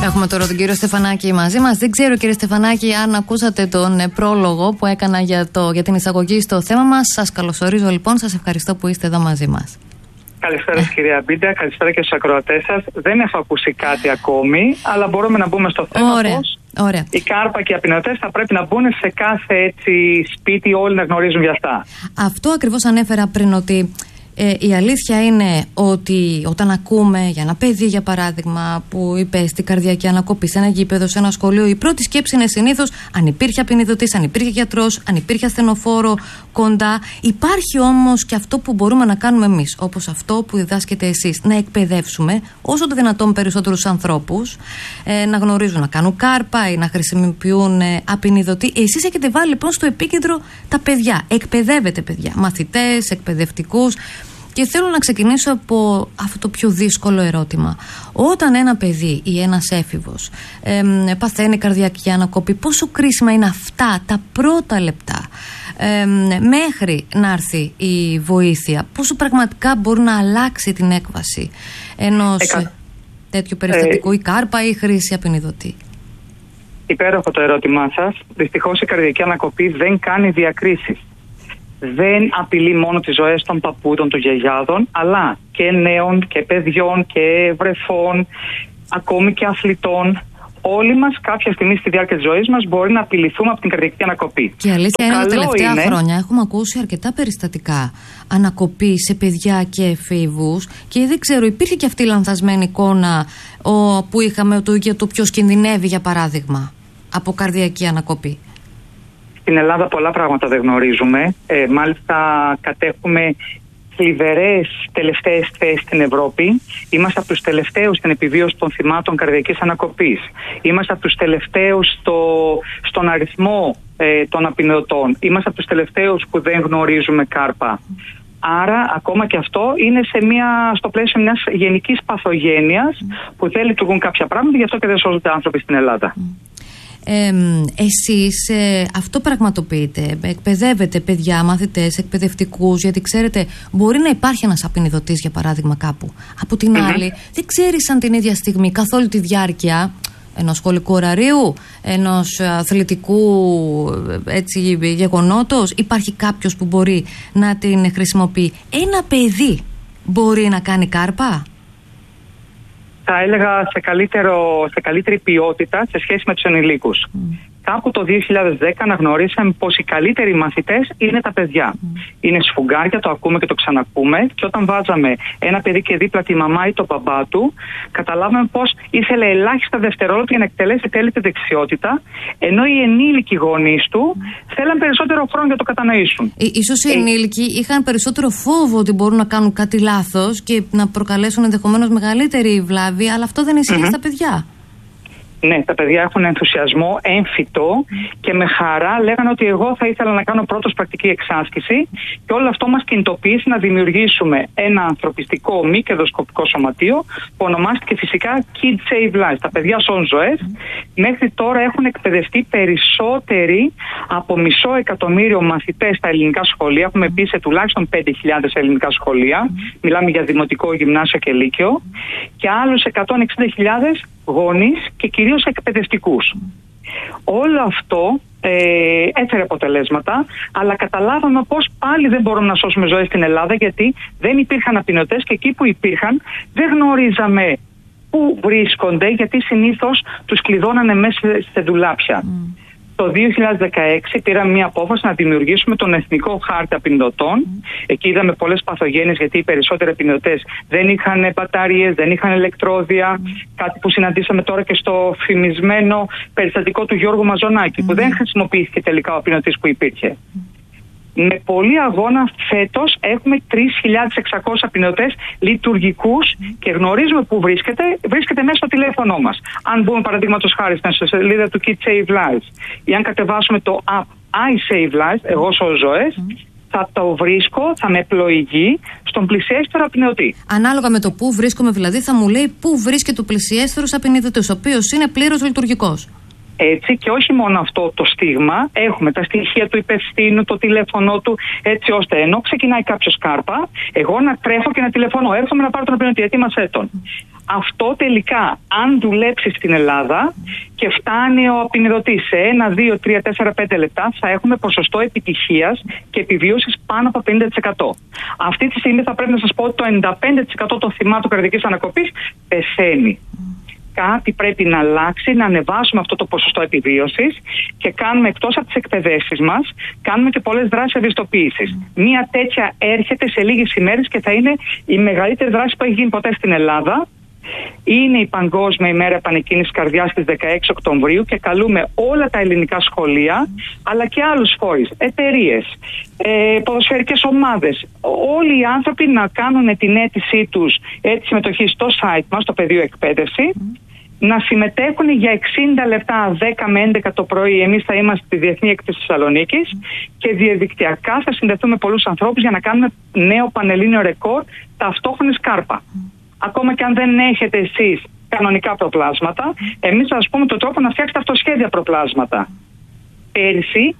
Έχουμε τώρα τον κύριο Στεφανάκη μαζί μας. Δεν ξέρω, κύριε Στεφανάκη, αν ακούσατε τον πρόλογο που έκανα για την εισαγωγή στο θέμα μας. Σας καλωσορίζω λοιπόν, σας ευχαριστώ που είστε εδώ μαζί μας. Καλησπέρα κυρία Μπίντα, καλησπέρα και στους ακροατές σας. Δεν έχω ακούσει κάτι ακόμη, αλλά μπορούμε να μπούμε στο θέμα. Ωραία. Οι κάρπα και οι απεινωτές θα πρέπει να μπουν σε κάθε έτσι σπίτι, όλοι να γνωρίζουν για αυτά. Αυτό ακριβώς ανέφερα πριν, ότι η αλήθεια είναι ότι όταν ακούμε για ένα παιδί, για παράδειγμα, που υπέστη καρδιακή ανακοπή σε ένα γήπεδο, σε ένα σχολείο, η πρώτη σκέψη είναι συνήθως αν υπήρχε απεινιδωτής, αν υπήρχε γιατρός, αν υπήρχε ασθενοφόρο κοντά. Υπάρχει όμως και αυτό που μπορούμε να κάνουμε εμείς, όπως αυτό που διδάσκετε εσείς, να εκπαιδεύσουμε όσο το δυνατόν περισσότερους ανθρώπους να γνωρίζουν να κάνουν κάρπα ή να χρησιμοποιούν απεινιδωτή. Εσείς έχετε βάλει λοιπόν στο επίκεντρο τα παιδιά. Εκπαιδεύετε παιδιά, μαθητές, εκπαιδευτικούς. Και θέλω να ξεκινήσω από αυτό το πιο δύσκολο ερώτημα. Όταν ένα παιδί ή ένας έφηβος παθαίνει καρδιακή ανακοπή, πόσο κρίσιμα είναι αυτά τα πρώτα λεπτά μέχρι να έρθει η βοήθεια, πόσο πραγματικά μπορεί να αλλάξει την έκβαση ενός τέτοιου περιστατικού, η κάρπα ή η χρήση απεινιδωτή? Υπέροχο το ερώτημά σας. Δυστυχώς η καρδιακή ανακοπή δεν κάνει διακρίσεις. Δεν απειλεί μόνο τις ζωές των παππούδων, των γιαγιάδων, αλλά και νέων και παιδιών και βρεφών, ακόμη και αθλητών. Όλοι μας κάποια στιγμή στη διάρκεια της ζωής μας μπορεί να απειληθούμε από την καρδιακή ανακοπή. Και η αλήθεια είναι ότι τα τελευταία χρόνια έχουμε ακούσει αρκετά περιστατικά ανακοπή σε παιδιά και εφήβους, και δεν ξέρω, υπήρχε και αυτή η λανθασμένη εικόνα που είχαμε για το ποιος κινδυνεύει, για παράδειγμα, από καρδιακή ανακοπή. Στην Ελλάδα πολλά πράγματα δεν γνωρίζουμε. Μάλιστα κατέχουμε θλιβερές τελευταίες θέσεις στην Ευρώπη. Είμαστε από τους τελευταίους στην επιβίωση των θυμάτων καρδιακής ανακοπής. Είμαστε από τους τελευταίους στον αριθμό των απεινωτών. Είμαστε από τους τελευταίους που δεν γνωρίζουμε κάρπα. Άρα ακόμα και αυτό είναι στο πλαίσιο μιας γενικής παθογένειας που δεν λειτουργούν κάποια πράγματα, γι' αυτό και δεν σώζονται άνθρωποι στην Ελλάδα. Εσείς αυτό πραγματοποιείτε, εκπαιδεύετε παιδιά, μαθητές, εκπαιδευτικούς, γιατί ξέρετε μπορεί να υπάρχει ένας απεινιδωτής, για παράδειγμα, κάπου. Από την άλλη δεν ξέρεις αν την ίδια στιγμή, καθ' όλη τη διάρκεια ενός σχολικού ωραρίου, ενός αθλητικού γεγονότος, υπάρχει κάποιος που μπορεί να την χρησιμοποιεί. Ένα παιδί μπορεί να κάνει κάρπα? Θα έλεγα σε καλύτερη ποιότητα σε σχέση με τους ενηλίκους. Κάπου το 2010 αναγνωρίσαμε πως οι καλύτεροι μαθητές είναι τα παιδιά. Είναι σφουγγάρια, το ακούμε και το ξανακούμε, και όταν βάζαμε ένα παιδί και δίπλα τη μαμά ή το μπαμπά του, καταλάβαμε πως ήθελε ελάχιστα δευτερόλεπτα για να εκτελέσει τέλει τη δεξιότητα, ενώ οι ενήλικοι γονείς του θέλαν περισσότερο χρόνο για να το κατανοήσουν. Ίσως οι ενήλικοι είχαν περισσότερο φόβο ότι μπορούν να κάνουν κάτι λάθος και να προκαλέσουν ενδεχομένως μεγαλύτερη βλάβη, αλλά αυτό δεν ισχύει στα παιδιά. Ναι, τα παιδιά έχουν ενθουσιασμό έμφυτο και με χαρά λέγανε ότι εγώ θα ήθελα να κάνω πρώτος πρακτική εξάσκηση, και όλο αυτό μας κινητοποίησε να δημιουργήσουμε ένα ανθρωπιστικό μη κερδοσκοπικό σωματείο που ονομάστηκε φυσικά Kids Save Lives. Τα παιδιά σώζουν ζωές. Μέχρι τώρα έχουν εκπαιδευτεί περισσότεροι από 500.000 μαθητές στα ελληνικά σχολεία. Έχουμε πει σε τουλάχιστον 5.000 ελληνικά σχολεία. Μιλάμε για δημοτικό, γυμνάσιο και λύκειο. Και άλλους 160.000 γονείς και κυρίως εκπαιδευτικούς. Όλο αυτό έφερε αποτελέσματα, αλλά καταλάβαμε πως πάλι δεν μπορούμε να σώσουμε ζωές στην Ελλάδα, γιατί δεν υπήρχαν απεινωτές, και εκεί που υπήρχαν δεν γνωρίζαμε πού βρίσκονται, γιατί συνήθως τους κλειδώνανε μέσα σε ντουλάπια. Το 2016 πήραμε μια απόφαση να δημιουργήσουμε τον Εθνικό Χάρτη Απεινωτών. Εκεί είδαμε πολλές παθογένειες, γιατί οι περισσότεροι απεινωτές δεν είχαν μπαταρίες, δεν είχαν ηλεκτρόδια. Κάτι που συναντήσαμε τώρα και στο φημισμένο περιστατικό του Γιώργου Μαζονάκη, που δεν χρησιμοποιήθηκε τελικά ο απεινωτής που υπήρχε. Με πολύ αγώνα φέτος έχουμε 3.600 απεινωτές λειτουργικούς και γνωρίζουμε που βρίσκεται. Βρίσκεται μέσα στο τηλέφωνο μας. Αν μπούμε παραδείγματος χάρη στην σελίδα του Kids Save Lives ή αν κατεβάσουμε το app I Save Lives, εγώ σώζω ζωές, θα το βρίσκω, θα με πλοηγεί στον πλησιέστερο απεινωτή. Ανάλογα με το πού βρίσκομαι, δηλαδή, θα μου λέει πού βρίσκεται ο πλησιέστερος απεινωτής, ο οποίος είναι πλήρως λειτουργικός. Έτσι, και όχι μόνο αυτό το στίγμα, έχουμε τα στοιχεία του υπευθύνου, το τηλέφωνο του, έτσι ώστε ενώ ξεκινάει κάποιος κάρπα, εγώ να τρέχω και να τηλεφωνώ. Έρχομαι να πάρω τον απεινωτή, ετοίμασέ τον. Αυτό τελικά, αν δουλέψει στην Ελλάδα και φτάνει ο απεινιδωτής σε 1, 2, 3, 4, 5 λεπτά, θα έχουμε ποσοστό επιτυχίας και επιβίωσης πάνω από 50%. Αυτή τη στιγμή θα πρέπει να σας πω ότι το 95% των θυμάτων καρδιακής ανακοπής πεθαίνει. Κάτι πρέπει να αλλάξει, να ανεβάσουμε αυτό το ποσοστό επιβίωσης και κάνουμε, εκτός από τις εκπαιδεύσεις μας, κάνουμε και πολλές δράσεις ευαισθητοποίησης. Μία τέτοια έρχεται σε λίγες ημέρες και θα είναι η μεγαλύτερη δράση που έχει γίνει ποτέ στην Ελλάδα. Είναι η Παγκόσμια ημέρα επανεκκίνησης καρδιάς στις 16 Οκτωβρίου και καλούμε όλα τα ελληνικά σχολεία, αλλά και άλλους φορείς, εταιρείες, ποδοσφαιρικές ομάδες, όλοι οι άνθρωποι να κάνουν την αίτησή τους, αίτηση συμμετοχή στο site μας, στο πεδίο εκπαίδευση, να συμμετέχουν για 60 λεπτά 10 με 11 το πρωί. Εμείς θα είμαστε στη Διεθνή Έκθεση Θεσσαλονίκης και διαδικτυακά θα συνδεθούμε πολλούς ανθρώπους για να κάνουμε νέο πανελλήνιο ρεκόρ ταυτόχρονης κάρπα. Ακόμα και αν δεν έχετε εσείς κανονικά προπλάσματα, εμείς θα σας πούμε τον τρόπο να φτιάξετε αυτοσχέδια προπλάσματα. Πέρσι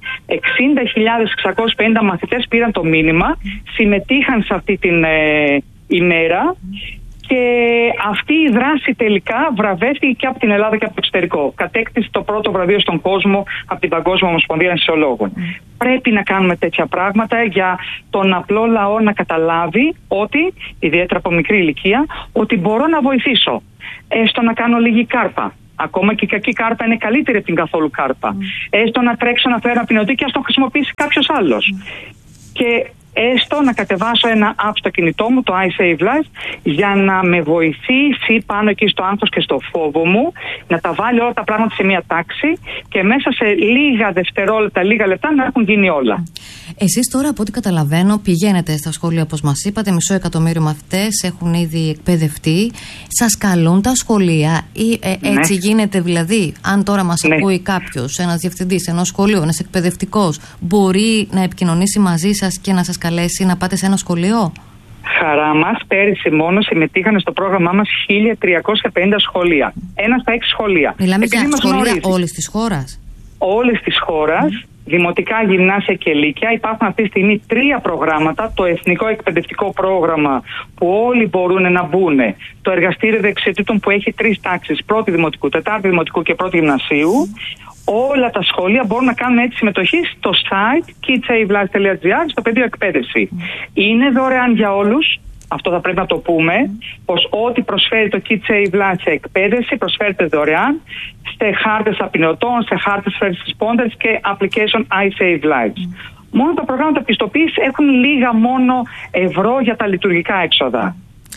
60.650 μαθητές πήραν το μήνυμα, συμμετείχαν σε αυτή την ημέρα και αυτή η δράση τελικά βραβεύτηκε και από την Ελλάδα και από το εξωτερικό. Κατέκτησε το πρώτο βραβείο στον κόσμο από την Παγκόσμια Ομοσπονδία Αναισθησιολόγων. Πρέπει να κάνουμε τέτοια πράγματα για τον απλό λαό να καταλάβει ότι, ιδιαίτερα από μικρή ηλικία, ότι μπορώ να βοηθήσω. Έστω να κάνω λίγη κάρπα. Ακόμα και η κακή κάρπα είναι καλύτερη από την καθόλου κάρπα. Έστω να τρέξω να φέρω απεινωτή και ας το χρησιμοποιήσει κάποιος άλλος. Και έστω να κατεβάσω ένα app στο κινητό μου, το iSave Life, για να με βοηθήσει πάνω εκεί στο άγχος και στο φόβο μου, να τα βάλει όλα τα πράγματα σε μια τάξη και μέσα σε λίγα δευτερόλεπτα, λίγα λεπτά να έχουν γίνει όλα. Εσείς τώρα, από ό,τι καταλαβαίνω, πηγαίνετε στα σχολεία, όπως μας είπατε, 500.000 μαθητές έχουν ήδη εκπαιδευτεί. Σας καλούν τα σχολεία ή έτσι γίνεται, δηλαδή, αν τώρα μας ακούει κάποιος, ένας διευθυντής ενός σχολείου, ένας εκπαιδευτικός, μπορεί να επικοινωνήσει μαζί σας και να σας καλέσει να πάτε σε ένα σχολείο? Χαρά μας, πέρυσι μόνο συμμετείχαν στο πρόγραμμά μας 1.350 σχολεία. Ένα στα 6 σχολεία. Μιλάμε για σχολεία όλης της χώρας? Όλης της χώρας. Δημοτικά, γυμνάσια και λύκεια. Υπάρχουν αυτή τη στιγμή 3 προγράμματα. Το Εθνικό Εκπαιδευτικό Πρόγραμμα που όλοι μπορούν να μπουν. Το Εργαστήριο Δεξιοτήτων που έχει 3 τάξεις. Πρώτη δημοτικού, τετάρτη δημοτικού και πρώτη γυμνασίου. Όλα τα σχολεία μπορούν να κάνουν έτσι συμμετοχή στο site kidsavelife.gr στο πεδίο εκπαίδευση. Είναι δωρεάν για όλους. Αυτό θα πρέπει να το πούμε, πως ό,τι προσφέρει το Kids Save Life σε εκπαίδευση προσφέρεται δωρεάν σε χάρτες απεινωτών, σε χάρτες first responders και application iSave Lives. Μόνο τα προγράμματα πιστοποίησης έχουν λίγα μόνο ευρώ για τα λειτουργικά έξοδα.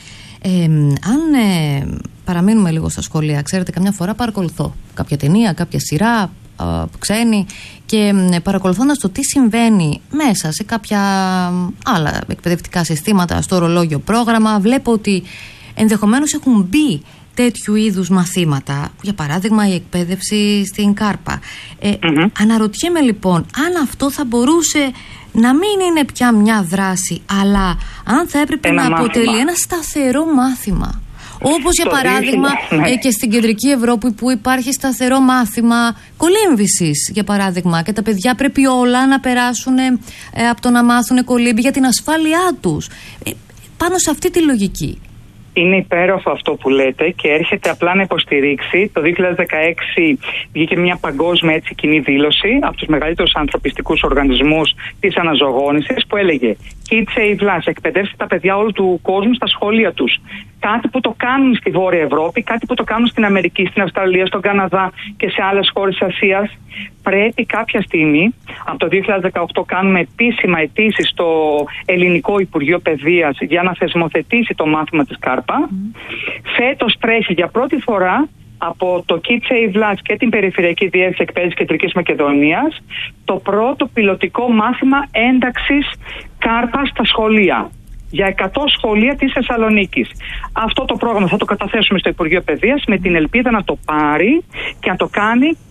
Αν παραμείνουμε λίγο στα σχολεία, ξέρετε, καμιά φορά παρακολουθώ κάποια ταινία, κάποια σειρά ξένη και παρακολουθώντας το τι συμβαίνει μέσα σε κάποια άλλα εκπαιδευτικά συστήματα, στο ορολόγιο πρόγραμμα, βλέπω ότι ενδεχομένως έχουν μπει τέτοιου είδους μαθήματα, για παράδειγμα η εκπαίδευση στην κάρπα. Αναρωτιέμαι λοιπόν αν αυτό θα μπορούσε να μην είναι πια μια δράση, αλλά αν θα έπρεπε να αποτελεί ένα σταθερό μάθημα. Όπως για παράδειγμα και στην κεντρική Ευρώπη που υπάρχει σταθερό μάθημα κολύμβησης, για παράδειγμα, και τα παιδιά πρέπει όλα να περάσουν από το να μάθουν κολύμπη για την ασφάλειά τους. Πάνω σε αυτή τη λογική. Είναι υπέροχο αυτό που λέτε και έρχεται απλά να υποστηρίξει. Το 2016 βγήκε μια παγκόσμια κοινή δήλωση από τους μεγαλύτερους ανθρωπιστικούς οργανισμούς της αναζωογόνησης που έλεγε Kids Save Lives, εκπαιδεύστε τα παιδιά όλου του κόσμου στα σχολεία τους. Κάτι που το κάνουν στη Βόρεια Ευρώπη, κάτι που το κάνουν στην Αμερική, στην Αυστραλία, στον Καναδά και σε άλλες χώρες της Ασίας. Πρέπει κάποια στιγμή, από το 2018 κάνουμε επίσημα αιτήσεις στο Ελληνικό Υπουργείο Παιδείας για να θεσμοθετήσει το μάθημα της κάρπα. Φέτος τρέχει για πρώτη φορά από το Kids Save Lives και την Περιφερειακή Διεύθυνση Εκπαίδευσης Κεντρικής Μακεδονίας το πρώτο πιλωτικό μάθημα ένταξης κάρπα στα σχολεία. Για 100 σχολεία της Θεσσαλονίκης. Αυτό το πρόγραμμα θα το καταθέσουμε στο Υπουργείο Παιδείας με την ελπίδα να το πάρει και να το κάνει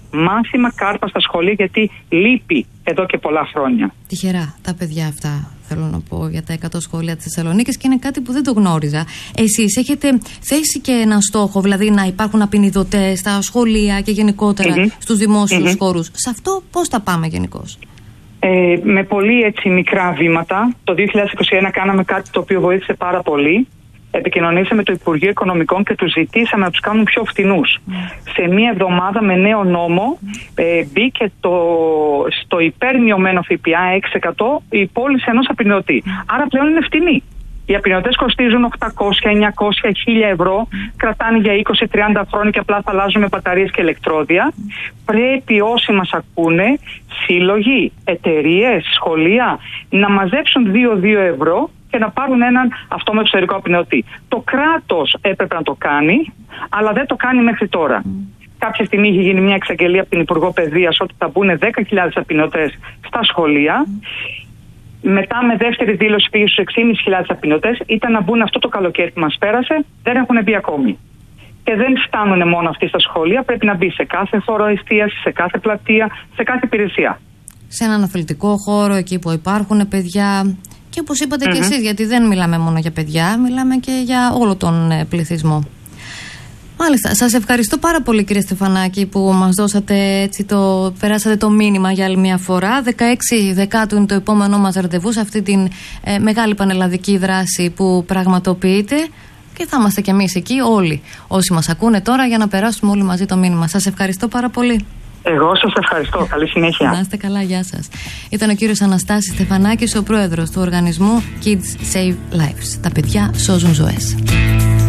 μάθημα κάρπα στα σχολεία, γιατί λείπει εδώ και πολλά χρόνια. Τυχερά τα παιδιά αυτά, θέλω να πω, για τα 100 σχολεία της Θεσσαλονίκης, και είναι κάτι που δεν το γνώριζα. Εσείς έχετε θέσει και ένα στόχο, δηλαδή να υπάρχουν απεινιδωτές στα σχολεία και γενικότερα στους δημόσιους χώρους. Σε αυτό πώς τα πάμε γενικώς? Με πολύ έτσι μικρά βήματα. Το 2021 κάναμε κάτι το οποίο βοήθησε πάρα πολύ. Επικοινωνήσαμε με το Υπουργείο Οικονομικών και τους ζητήσαμε να τους κάνουν πιο φτηνούς. Σε μία εβδομάδα με νέο νόμο μπήκε στο υπέρμειωμένο ΦΠΑ 6% η πώληση ενός απεινιδωτή. Άρα πλέον είναι φτηνή. Οι απεινιδωτές κοστίζουν 800, 900, 1000 ευρώ, κρατάνε για 20-30 χρόνια και απλά θα αλλάζουν με μπαταρίες και ηλεκτρόδια. Πρέπει όσοι μας ακούνε, σύλλογοι, εταιρείες, σχολεία, να μαζέψουν 2 ευρώ και να πάρουν έναν αυτόματο εξωτερικό απεινιδωτή. Το κράτος έπρεπε να το κάνει, αλλά δεν το κάνει μέχρι τώρα. Κάποια στιγμή είχε γίνει μια εξαγγελία από την Υπουργό Παιδείας ότι θα μπουν 10.000 απεινιδωτές στα σχολεία. Μετά με δεύτερη δήλωση πήγε στους 6.500 απεινιδωτές. Ήταν να μπουν αυτό το καλοκαίρι που μας πέρασε, δεν έχουν μπει ακόμη. Και δεν φτάνουν μόνο αυτοί στα σχολεία, πρέπει να μπει σε κάθε χώρο εστίαση, σε κάθε πλατεία, σε κάθε υπηρεσία. Σε έναν αθλητικό χώρο, εκεί που υπάρχουν παιδιά. Και όπως είπατε και εσείς, γιατί δεν μιλάμε μόνο για παιδιά, μιλάμε και για όλο τον πληθυσμό. Μάλιστα, σας ευχαριστώ πάρα πολύ, κύριε Στεφανάκη, που μας δώσατε έτσι περάσατε το μήνυμα για άλλη μια φορά. 16 Δεκάτου είναι το επόμενό μας ραντεβού σε αυτή την μεγάλη πανελλαδική δράση που πραγματοποιείται, και θα είμαστε κι εμείς εκεί όλοι όσοι μας ακούνε τώρα, για να περάσουμε όλοι μαζί το μήνυμα. Σας ευχαριστώ πάρα πολύ. Εγώ σας ευχαριστώ. Καλή συνέχεια. Να είστε καλά, γεια σας. Ήταν ο κύριος Αναστάσης Στεφανάκης, ο πρόεδρος του οργανισμού Kids Save Lives. Τα παιδιά σώζουν ζωές.